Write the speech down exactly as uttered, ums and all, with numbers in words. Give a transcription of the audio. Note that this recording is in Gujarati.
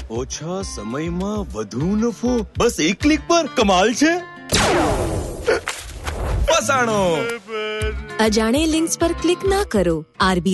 ઓછા સમયમાં વધુ નફો, બસ એક ક્લિક પર. કમાલ છે. ફસાણો. અજાણે લિંક્સ પર ક્લિક ના કરો. આરબીઆઈ